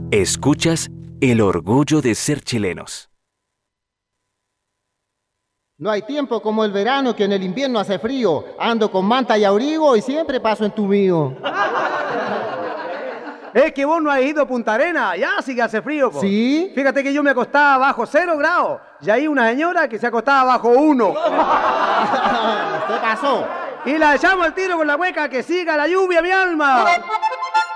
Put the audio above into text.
Escuchas El orgullo de ser chilenos. No hay tiempo como el verano, que en el invierno hace frío. Ando con manta y abrigo y siempre paso entumido. Es que vos no has ido a Punta Arenas, ya sí que hace frío, po. ¿Sí? Fíjate que yo me acostaba bajo 0 grados y hay una señora que se acostaba bajo 1. ¿Qué pasó? Y la echamos al tiro con la hueca, que siga la lluvia, mi alma.